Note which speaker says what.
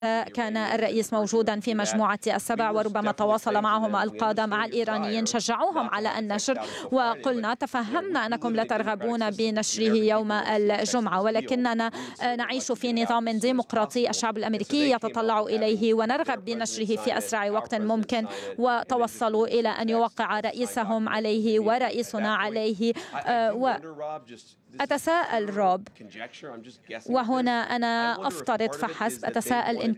Speaker 1: كان الرئيس موجودا في مجموعة السبع، وربما تواصل معهم القادة مع الإيرانيين، شجعوهم على النشر، وقلنا تفهمنا أنكم لا ترغبون بنشره يوم الجمعة، ولكننا نعيش في نظام ديمقراطي الشعب الأمريكي يتطلع إليه، ونرغب بنشره في أسرع وقت ممكن. وتوصلوا إلى أن يوقع رئيسهم عليه ورئيسنا عليه. أتساءل روب، وهنا أنا أفترض فحسب، أتساءل إن